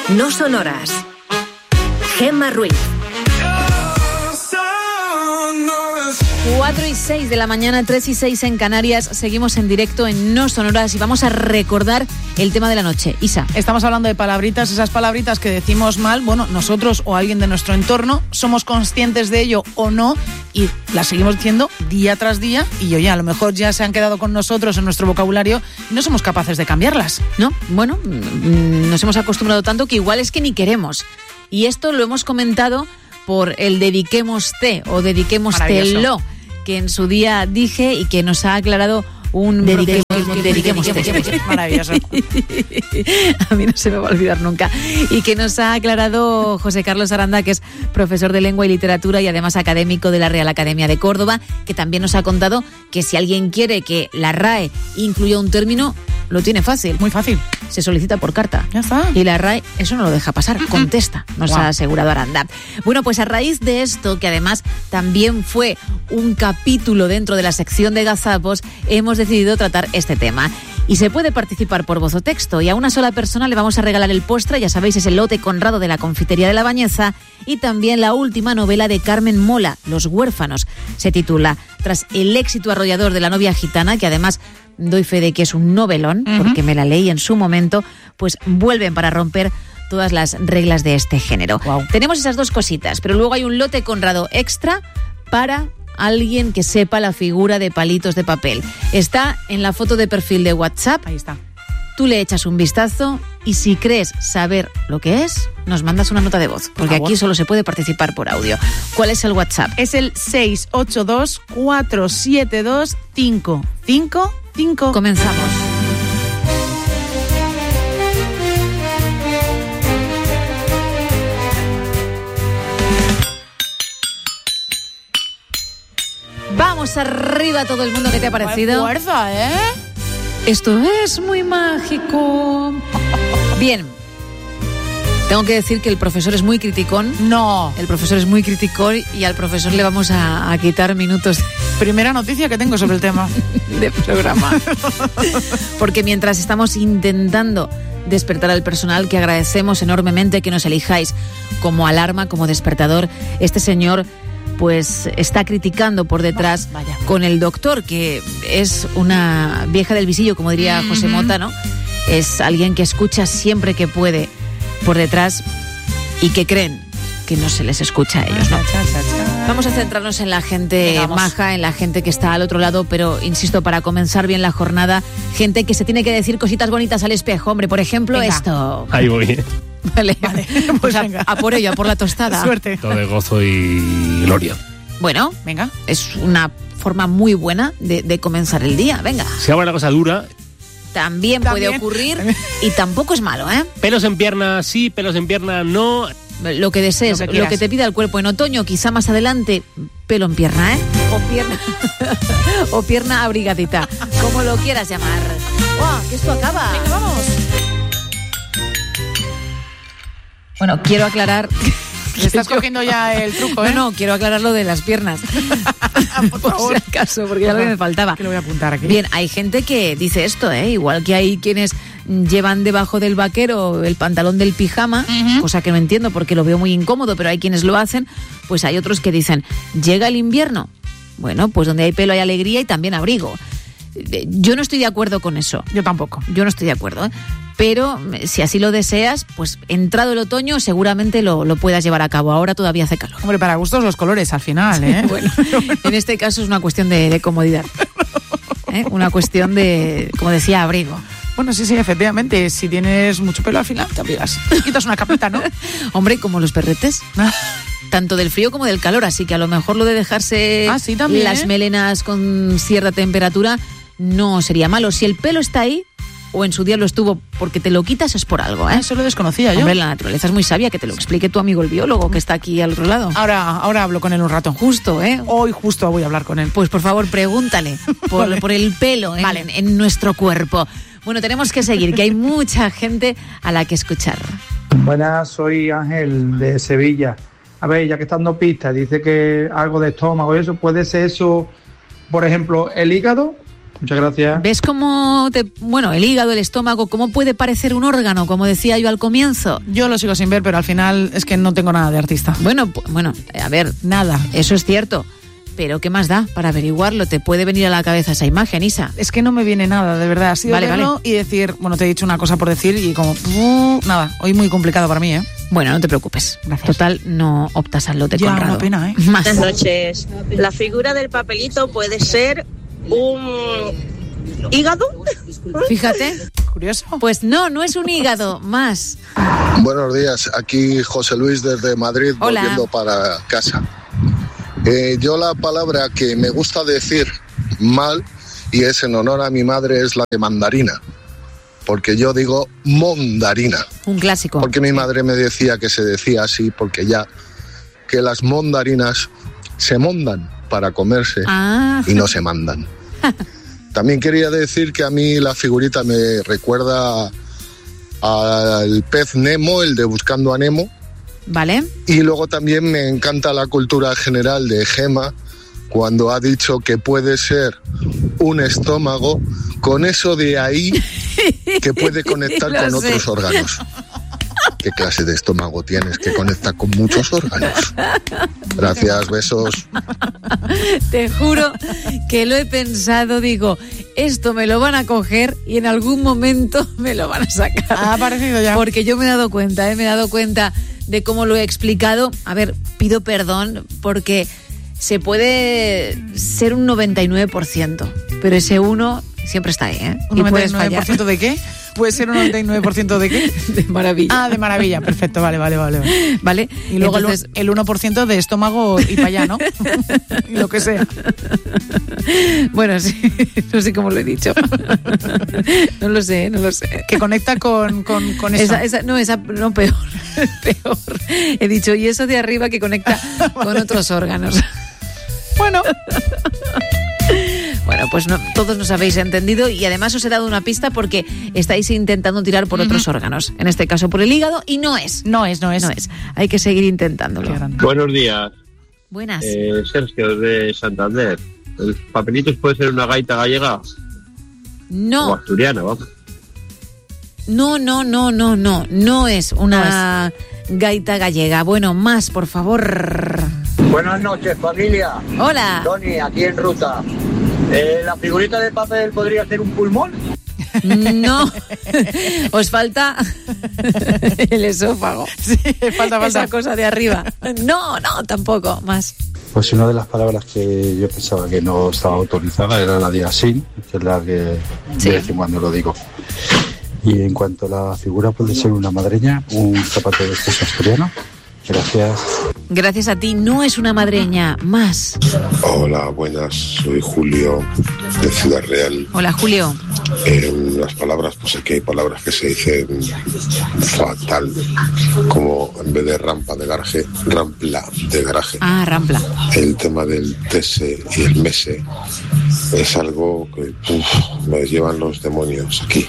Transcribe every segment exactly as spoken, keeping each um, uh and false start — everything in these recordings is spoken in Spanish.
No son horas. Gemma Ruiz. cuatro y seis de la mañana, tres y seis en Canarias. Seguimos en directo en No Son Horas y vamos a recordar el tema de la noche. Isa. Estamos hablando de palabritas, esas palabritas que decimos mal, bueno, nosotros o alguien de nuestro entorno, somos conscientes de ello o no y las seguimos diciendo día tras día y oye, a lo mejor ya se han quedado con nosotros en nuestro vocabulario y no somos capaces de cambiarlas. No, bueno, nos hemos acostumbrado tanto que igual es que ni queremos. Y esto lo hemos comentado por el dediquémoste o dediquémostelo, que en su día dije y que nos ha aclarado un dediquemos, dediquemos, dediquemos, maravilloso. A mí no se me va a olvidar nunca. Y que nos ha aclarado José Carlos Aranda, que es profesor de Lengua y Literatura y además académico de la Real Academia de Córdoba, que también nos ha contado que si alguien quiere que la R A E incluya un término, lo tiene fácil. Muy fácil. Se solicita por carta. Ya está. Y la R A E eso no lo deja pasar, contesta, nos wow. ha asegurado Aranda. Bueno, pues a raíz de esto, que además también fue un capítulo dentro de la sección de gazapos, hemos decidido tratar este tema. Y se puede participar por voz o texto. Y a una sola persona le vamos a regalar el postre, ya sabéis, es el lote Conrado de la Confitería de la Bañeza, y también la última novela de Carmen Mola, Los huérfanos. Se titula Tras el éxito arrollador de La novia gitana, que además doy fe de que es un novelón, uh-huh. porque me la leí en su momento, pues vuelven para romper todas las reglas de este género. Wow. Tenemos esas dos cositas, pero luego hay un lote Conrado extra para alguien que sepa la figura de palitos de papel. Está en la foto de perfil de WhatsApp. Ahí está. Tú le echas un vistazo y si crees saber lo que es, nos mandas una nota de voz, porque aquí solo se puede participar por audio. ¿Cuál es el WhatsApp? Es el seis ocho dos, cuatro siete dos, cinco cinco cinco. Comenzamos. Vamos arriba todo el mundo, ¿qué te ha parecido? ¡Qué fuerza, eh! Esto es muy mágico. Bien. Tengo que decir que el profesor es muy criticón. No. El profesor es muy criticón y al profesor le vamos a, a quitar minutos. Primera noticia que tengo sobre el tema. De programa. Porque mientras estamos intentando despertar al personal, que agradecemos enormemente que nos elijáis como alarma, como despertador, este señor pues está criticando por detrás oh, vaya. con el doctor, que es una vieja del visillo, como diría mm-hmm. José Mota, ¿no? Es alguien que escucha siempre que puede por detrás y que creen que no se les escucha a ellos, ¿no? Vamos a centrarnos en la gente Vamos. maja, en la gente que está al otro lado, pero insisto, para comenzar bien la jornada, gente que se tiene que decir cositas bonitas al espejo. Hombre, por ejemplo, venga. esto. Ahí voy. Vale, vale. Pues, pues a, a por ello, a por la tostada. Suerte. Todo de gozo y gloria. Bueno, venga. Es una forma muy buena de, de comenzar el día. Venga. Si hago una cosa dura, También, También puede ocurrir y tampoco es malo, ¿eh? Pelos en pierna sí, pelos en pierna no. Lo que desees, lo que, lo que te pida el cuerpo. En otoño, quizá más adelante, pelo en pierna, ¿eh? O pierna, o pierna abrigadita, como lo quieras llamar. ¡Wow! Que esto acaba. Venga, vamos. Bueno, quiero aclarar. Me estás yo... cogiendo ya el truco, ¿eh? No, no, quiero aclarar lo de las piernas. Por, por si acaso, porque ya lo que me faltaba. Que lo voy a apuntar aquí. Bien, hay gente que dice esto, ¿eh? Igual que hay quienes llevan debajo del vaquero el pantalón del pijama, uh-huh. cosa que no entiendo porque lo veo muy incómodo, pero hay quienes lo hacen, pues hay otros que dicen, llega el invierno. Bueno, pues donde hay pelo hay alegría y también abrigo. Yo no estoy de acuerdo con eso. Yo tampoco. Yo no estoy de acuerdo, ¿eh? Pero si así lo deseas, pues entrado el otoño seguramente lo, lo puedas llevar a cabo. Ahora todavía hace calor. Hombre, para gustos los colores al final, ¿eh? Bueno, en este caso es una cuestión de, de comodidad. ¿Eh? Una cuestión de, como decía, abrigo. Bueno, sí, sí, efectivamente. Si tienes mucho pelo al final, te abrigas. Quitas una capita, ¿no? Hombre, como los perretes. Tanto del frío como del calor. Así que a lo mejor lo de dejarse ah, ¿sí, también, las eh? melenas con cierta temperatura no sería malo. Si el pelo está ahí, o en su día lo estuvo, porque te lo quitas es por algo, ¿eh? Eso lo desconocía yo. Hombre, la naturaleza es muy sabia, que te lo explique tu amigo el biólogo que está aquí al otro lado. Ahora, ahora hablo con él un rato. Justo, ¿eh? Hoy justo voy a hablar con él. Pues por favor, pregúntale por, vale. por el pelo en, vale. en, en nuestro cuerpo. Bueno, tenemos que seguir, que hay mucha gente a la que escuchar. Buenas, soy Ángel de Sevilla. A ver, ya que están dando pistas, dice que algo de estómago y eso, ¿puede ser eso, por ejemplo, el hígado? Muchas gracias. ¿Ves cómo te, bueno, el hígado, el estómago, cómo puede parecer un órgano, como decía yo al comienzo? Yo lo sigo sin ver, pero al final es que no tengo nada de artista. Bueno, pu- bueno, a ver, Nada. eso es cierto. Pero ¿qué más da para averiguarlo? Te puede venir a la cabeza esa imagen, Isa. Es que no me viene nada, de verdad. Ha sido Vale, verlo vale. y decir, bueno, te he dicho una cosa por decir y como, uh, nada, hoy muy complicado para mí, ¿eh? Bueno, no te preocupes. Gracias. Total, no optas al lote Ya, Conrado. una pena, ¿eh? Más. Buenas noches. La figura del papelito puede ser un hígado. Fíjate. Curioso. Pues no, no es un hígado. Más. Buenos días, aquí José Luis desde Madrid, Hola. volviendo para casa. Eh, yo la palabra que me gusta decir mal, y es en honor a mi madre, es la de mandarina. Porque yo digo mondarina. Un clásico. Porque mi madre me decía que se decía así, porque ya que las mondarinas se mondan para comerse Ah. y no se mandan. También quería decir que a mí la figurita me recuerda al pez Nemo, el de Buscando a Nemo. Vale. Y luego también me encanta la cultura general de Gema cuando ha dicho que puede ser un estómago con eso de ahí que puede conectar Lo con sé. otros órganos. ¿Qué clase de estómago tienes que conecta con muchos órganos? Gracias, besos. Te juro que lo he pensado, digo, esto me lo van a coger y en algún momento me lo van a sacar. Ha aparecido ya. Porque yo me he dado cuenta, ¿eh? me he dado cuenta de cómo lo he explicado. A ver, pido perdón porque se puede ser un noventa y nueve por ciento, pero ese uno siempre está ahí, ¿eh? ¿Un Y noventa y puedes nueve por ciento fallar. de qué? ¿Puede ser un noventa y nueve por ciento de qué? De maravilla. Ah, de maravilla, perfecto, vale, vale, vale. vale. ¿Vale? Y luego el- Entonces, el uno por ciento de estómago y para allá, ¿no? Y lo que sea. bueno, sí, no sé cómo lo he dicho. No lo sé, no lo sé. Que conecta con, con, con eso. Esa, esa, no, esa, no, peor, peor. He dicho, y eso de arriba que conecta con otros órganos. Bueno, Bueno, pues no, todos nos habéis entendido y además os he dado una pista porque estáis intentando tirar por otros órganos. En este caso por el hígado y no es. no es, no es. No es. Hay que seguir intentándolo. Qué grande. Buenos días, Buenas. eh, Sergio de Santander. ¿El papelitos puede ser una gaita gallega o No, asturiana, vamos? no, no, no, no, no. No es una gaita gallega. Bueno, más, por favor. Buenas noches, familia. Hola. Tony, aquí en ruta. Eh, ¿La figurita de papel podría ser un pulmón? No. Os falta el esófago. Sí, falta, falta. Esa cosa de arriba. No, no, tampoco. Más. Pues una de las palabras que yo pensaba que no estaba autorizada era la de así, que es la que Sí. de vez en cuando lo digo. Y en cuanto a la figura, puede ser una madreña, un zapato de queso asturiano. Gracias. Gracias a ti, no es una madreña. Más. Hola, buenas, soy Julio de Ciudad Real. Hola, Julio. Eh, las palabras, pues aquí hay palabras que se dicen fatal, como en vez de rampa de garaje, rampla de garaje. Ah, Rampla. El tema del tese y el mese es algo que uf, me llevan los demonios aquí.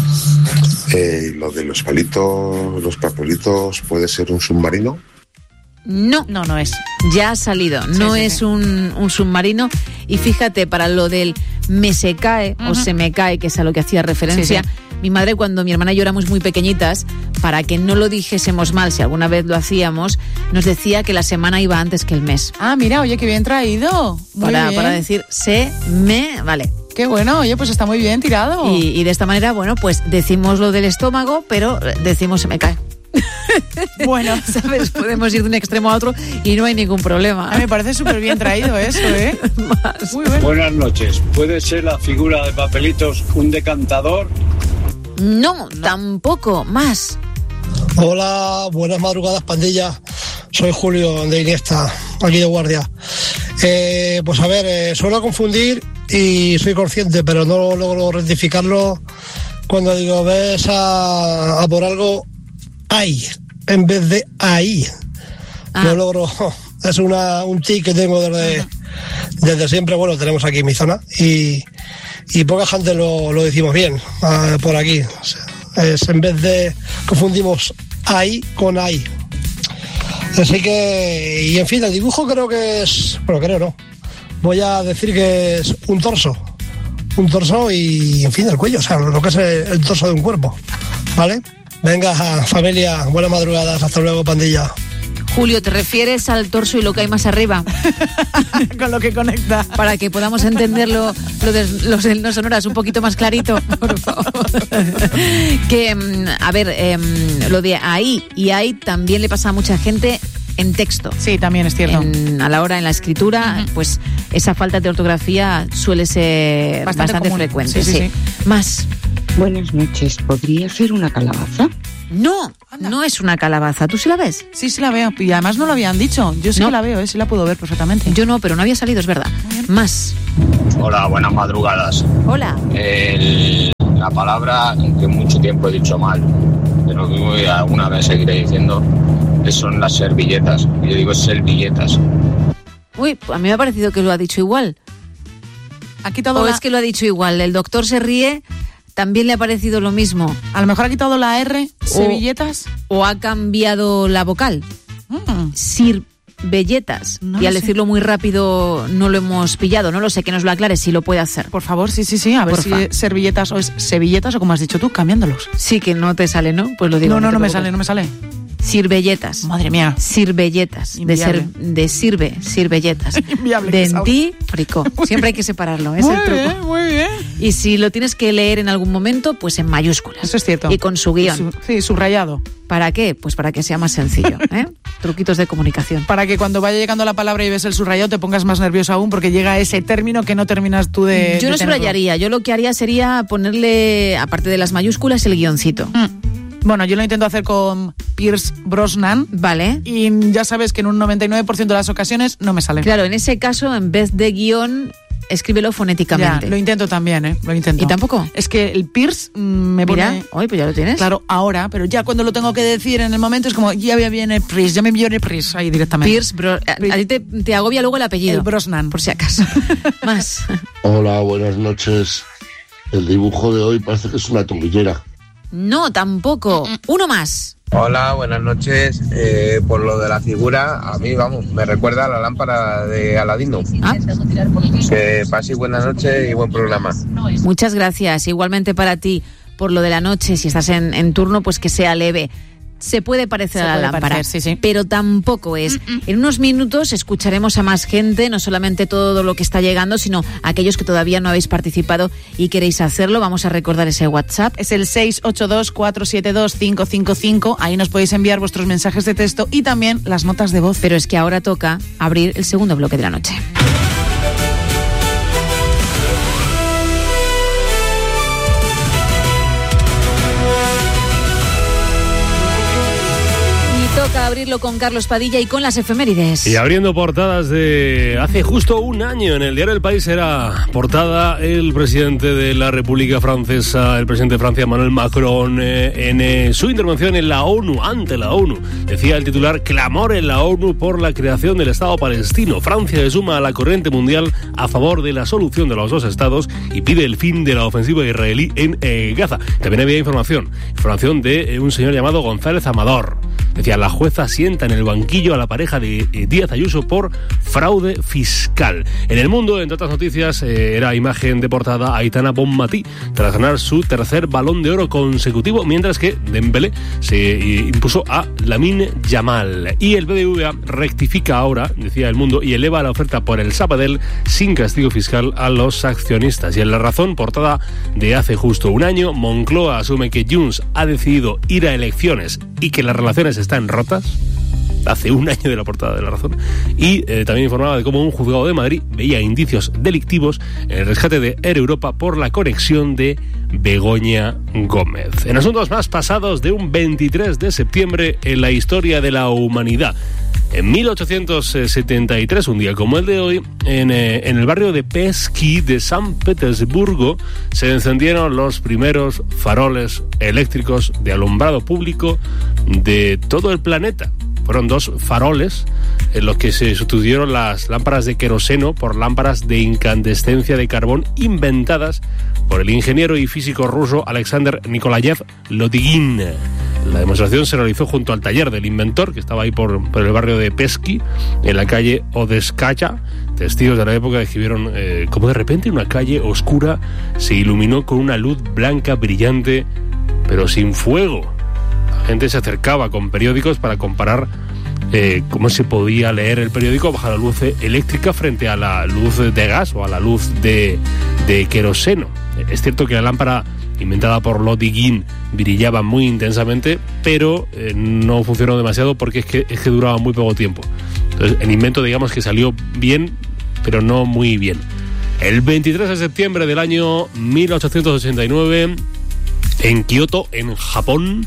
Eh, lo de los palitos, los papelitos, ¿puede ser un submarino? No, No, no es. ya ha salido. No sí, es sí. Un, un submarino. Y fíjate, para lo del me se cae o se me cae, que es a lo que hacía referencia, Sí, mi madre, cuando mi hermana y yo éramos muy pequeñitas, para que no lo dijésemos mal, si alguna vez lo hacíamos, nos decía que la semana iba antes que el mes. Ah, mira, oye, qué bien traído. Muy Para, bien. para decir se me... Vale. Qué bueno, oye, pues está muy bien tirado. Y, y de esta manera, bueno, pues decimos lo del estómago, pero decimos se me cae. Bueno, ¿Sabes? Podemos ir de un extremo a otro y no hay ningún problema. a mí me parece súper bien traído eso, ¿eh? Más. Muy bien. Buenas noches. ¿Puede ser la figura de papelitos un decantador? No, tampoco. Más. Hola, buenas madrugadas, pandilla. Soy Julio de Iniesta, aquí de guardia. Eh, pues a ver, eh, suelo confundir y soy consciente, pero no logro rectificarlo cuando digo, ves a, a por algo, ahí, en vez de ahí. Ah. No logro, es una, un tic que tengo desde, desde siempre. Bueno, tenemos aquí mi zona y, y poca gente lo, lo decimos bien uh, por aquí. O sea, es en vez de confundimos ahí con ahí. Así que, y en fin, el dibujo creo que es, bueno, creo no, voy a decir que es un torso, un torso y, en fin, el cuello, o sea, lo que es el, el torso de un cuerpo, ¿vale? Venga, familia, buenas madrugadas, hasta luego, pandilla. Julio, ¿te refieres al torso y lo que hay más arriba? Con lo que conecta. Para que podamos entenderlo, lo de los no sonoras un poquito más clarito, por favor. Que, a ver, eh, lo de ahí y ahí también le pasa a mucha gente en texto. Sí, también es cierto. En, a la hora en la escritura, uh-huh. pues esa falta de ortografía suele ser bastante, bastante frecuente. Sí, sí, sí. Sí. Más. Buenas noches. ¿Podría ser una calabaza? No, Anda. no es una calabaza. ¿Tú sí la ves? Sí, sí la veo. Y además no lo habían dicho. Yo sí no. que la veo, ¿eh? Sí la puedo ver perfectamente. Yo no, pero no había salido, es verdad. Más. Hola, buenas madrugadas. Hola. El, la palabra que mucho tiempo he dicho mal, pero que alguna vez seguiré diciendo, son las servilletas. Yo digo servilletas. Uy, a mí me ha parecido que lo ha dicho igual. Ha quitado o la... es que lo ha dicho igual. El doctor se ríe... También le ha parecido lo mismo. A lo mejor ha quitado la R, servilletas. O, o ha cambiado la vocal. Mm. Sirvelletas. No y al sé. decirlo muy rápido no lo hemos pillado. No lo sé, que nos lo aclare si lo puede hacer. Por favor, sí, sí, sí. A ver Porfa. si es servilletas o es servilletas o como has dicho tú, cambiándolos. Sí, que no te sale, ¿no? Pues lo digo. No, no, no, no me sale, no me sale. Sirvelletas. Madre mía. Sirvelletas. De, ser, de sirve, sirvelletas. Inviable. Dentífrico. Siempre hay que separarlo. Es muy el truco. Bien, muy bien. Y si lo tienes que leer en algún momento, pues en mayúsculas. Eso es cierto. Y con su guión. Su, sí, subrayado. ¿Para qué? Pues para que sea más sencillo. ¿eh? Truquitos de comunicación. Para que cuando vaya llegando la palabra y ves el subrayado te pongas más nervioso aún porque llega ese término que no terminas tú de... Yo de no subrayaría. Yo lo que haría sería ponerle, aparte de las mayúsculas, el guioncito. Mm. Bueno, yo lo intento hacer con Pierce Brosnan. Vale. Y ya sabes que en un noventa y nueve por ciento de las ocasiones no me sale. Claro, en ese caso, en vez de guión, escríbelo fonéticamente. Ya, lo intento también, ¿eh? Lo intento. ¿Y tampoco? Es que el Pierce mmm, me Mira, pone... hoy pues ya lo tienes. Claro, ahora, pero ya cuando lo tengo que decir en el momento es como, ya viene Pierce, ya me viene Pierce ahí directamente. Pierce, bro, a, a ti te, te agobia luego el apellido. El Brosnan. Por si acaso. Más. Hola, buenas noches. El dibujo de hoy parece que es una tobillera. No, tampoco. Uno más. Hola, buenas noches. Eh, por lo de la figura, a mí, vamos, me recuerda a la lámpara de Aladino. ¿Ah? Que pase buenas noches y buen programa. Muchas gracias. Igualmente para ti, por lo de la noche, si estás en, en turno, pues que sea leve. Se puede parecer Se a la puede lámpara, parecer, sí, sí. pero tampoco es. Mm-mm. En unos minutos escucharemos a más gente, no solamente todo lo que está llegando, sino aquellos que todavía no habéis participado y queréis hacerlo. Vamos a recordar ese WhatsApp. Es el seis ocho dos, cuatro siete dos, cinco cinco cinco. Ahí nos podéis enviar vuestros mensajes de texto y también las notas de voz. Pero es que ahora toca abrir el segundo bloque de la noche. Toca abrirlo con Carlos Padilla y con las efemérides. Y abriendo portadas de hace justo un año en el diario El País era portada el presidente de la República Francesa, el presidente de Francia, Emmanuel Macron, eh, en eh, su intervención en la ONU, ante la ONU. Decía el titular, clamor en la ONU por la creación del Estado palestino. Francia se suma a la corriente mundial a favor de la solución de los dos estados y pide el fin de la ofensiva israelí en eh, Gaza. También había información, información de eh, un señor llamado González Amador. Decía, la jueza sienta en el banquillo a la pareja de eh, Díaz Ayuso por fraude fiscal. En El Mundo, entre otras noticias, eh, era imagen de portada Aitana Bonmatí, tras ganar su tercer Balón de Oro consecutivo, mientras que Dembélé se eh, impuso a Lamine Yamal. Y el B B V A rectifica ahora, decía El Mundo, y eleva la oferta por el Sabadell sin castigo fiscal a los accionistas. Y en La Razón, portada de hace justo un año, Moncloa asume que Junts ha decidido ir a elecciones y que las relaciones están rotas. Hace un año de la portada de La Razón. Y eh, también informaba de cómo un juzgado de Madrid veía indicios delictivos en el rescate de Air Europa por la conexión de Begoña Gómez. En asuntos más pasados de un veintitrés de septiembre en la historia de la humanidad. En mil ochocientos setenta y tres, un día como el de hoy, en, eh, en el barrio de Pesky de San Petersburgo, se encendieron los primeros faroles eléctricos de alumbrado público de todo el planeta. Fueron dos faroles en los que se sustituyeron las lámparas de queroseno por lámparas de incandescencia de carbón inventadas por el ingeniero y físico ruso Alexander Nikolayev Lodigin. La demostración se realizó junto al taller del inventor, que estaba ahí por, por el barrio de Pesky, en la calle Odeskaya, Testigos de la época describieron eh, como de repente una calle oscura se iluminó con una luz blanca brillante, pero sin fuego. La gente se acercaba con periódicos para comparar eh, cómo se podía leer el periódico bajo la luz eléctrica frente a la luz de gas o a la luz de, de queroseno. Es cierto que la lámpara inventada por Lodiguin brillaba muy intensamente, pero eh, no funcionó demasiado porque es que, es que duraba muy poco tiempo. Entonces, el invento, digamos que salió bien, pero no muy bien. El veintitrés de septiembre del año mil ochocientos ochenta y nueve, en Kioto, en Japón,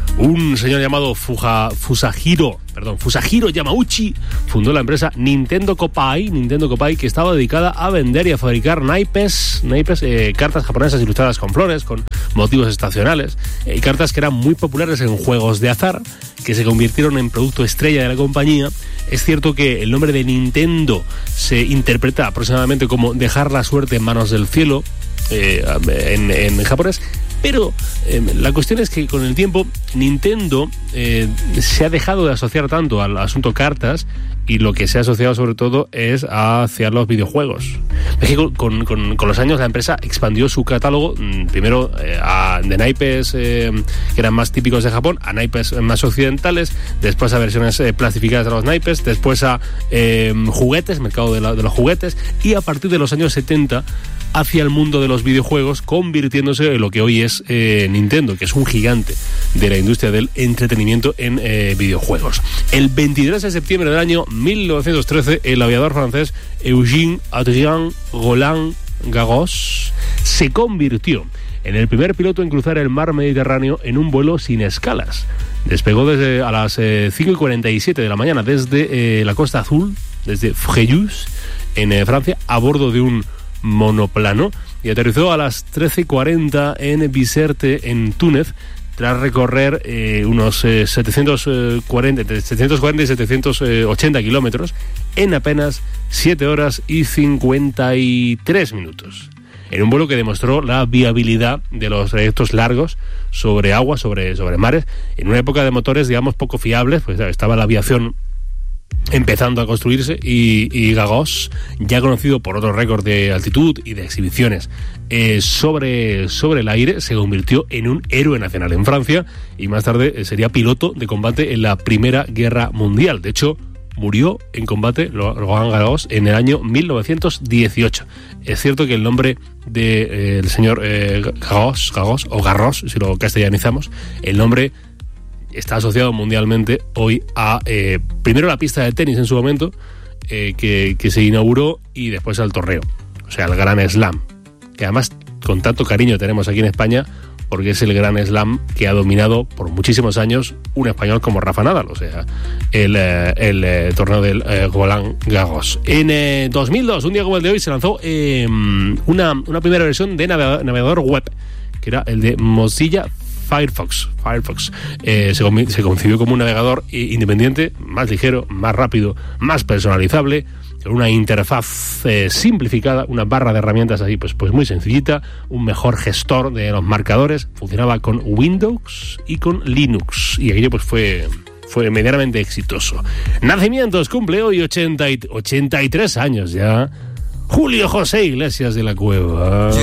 un señor llamado Fuja, Fusajiro, perdón, Fusajiro Yamauchi fundó la empresa Nintendo Kopai, Nintendo Kopai, que estaba dedicada a vender y a fabricar naipes, naipes eh, cartas japonesas ilustradas con flores, con motivos estacionales, eh, cartas que eran muy populares en juegos de azar, que se convirtieron en producto estrella de la compañía. Es cierto que el nombre de Nintendo se interpreta aproximadamente como dejar la suerte en manos del cielo, eh, en, en japonés. Pero eh, la cuestión es que con el tiempo Nintendo eh, se ha dejado de asociar tanto al asunto cartas y lo que se ha asociado sobre todo es hacia los videojuegos. Es que con, con, con los años la empresa expandió su catálogo, primero eh, a, de naipes eh, que eran más típicos de Japón, a naipes más occidentales, después a versiones eh, plastificadas de los naipes, después a eh, juguetes, mercado de, la, de los juguetes, y a partir de los años setenta hacia el mundo de los videojuegos, convirtiéndose en lo que hoy es eh, Nintendo, que es un gigante de la industria del entretenimiento en eh, videojuegos. El veintitrés de septiembre del año mil novecientos trece, el aviador francés Eugène Adrien Roland Garros se convirtió en el primer piloto en cruzar el mar Mediterráneo en un vuelo sin escalas. Despegó desde a las eh, cinco y cuarenta y siete de la mañana desde eh, la Costa Azul, desde Fréjus, en eh, Francia, a bordo de un monoplano, y aterrizó a las trece y cuarenta en Bizerte, en Túnez, tras recorrer eh, unos eh, setecientos cuarenta, entre setecientos cuarenta y setecientos ochenta kilómetros en apenas siete horas y cincuenta y tres minutos. En un vuelo que demostró la viabilidad de los trayectos largos sobre agua, sobre, sobre mares, en una época de motores, digamos, poco fiables, pues estaba la aviación empezando a construirse, y, y Garros, ya conocido por otros récords de altitud y de exhibiciones eh, sobre, sobre el aire, se convirtió en un héroe nacional en Francia, y más tarde eh, sería piloto de combate en la Primera Guerra Mundial. De hecho, murió en combate Roland Garros en el año mil novecientos dieciocho. Es cierto que el nombre del de, eh, señor eh, Garros, Garros, o Garros, si lo castellanizamos, el nombre está asociado mundialmente hoy a, eh, primero, la pista de tenis en su momento, eh, que, que se inauguró, y después al torneo, o sea, el Gran Slam, que además con tanto cariño tenemos aquí en España, porque es el Gran Slam que ha dominado por muchísimos años un español como Rafa Nadal, o sea, el, eh, el eh, torneo del eh, Roland Garros. En eh, dos mil dos, un día como el de hoy, se lanzó eh, una, una primera versión de navegador web, que era el de Mozilla Firefox. Firefox eh, se, se concibió como un navegador independiente, más ligero, más rápido, más personalizable, con una interfaz eh, simplificada, una barra de herramientas así, pues, pues muy sencillita, un mejor gestor de los marcadores, funcionaba con Windows y con Linux, y aquello pues fue, fue medianamente exitoso. Nacimientos: cumple hoy ochenta y, ochenta y tres años ya Julio José Iglesias de la Cueva.